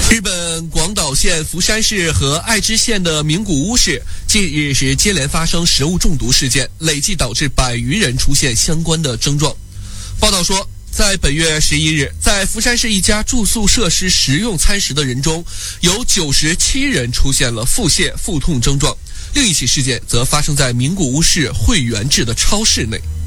日本广岛县福山市和爱知县的名古屋市近日是接连发生食物中毒事件，累计导致100余人出现相关的症状。报道说，在本月11日，在福山市一家住宿设施食用餐食的人中，有97人出现了腹泻、腹痛症状。另一起事件则发生在名古屋市会员制的超市内。